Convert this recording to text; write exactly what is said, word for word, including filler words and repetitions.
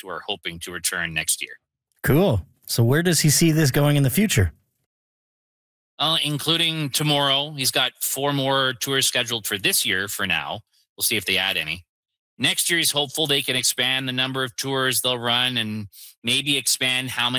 who are hoping to return next year. Cool. So where does he see this going in the future? Uh, including tomorrow. He's got four more tours scheduled for this year for now. We'll see if they add any. Next year, he's hopeful they can expand the number of tours they'll run and maybe expand how many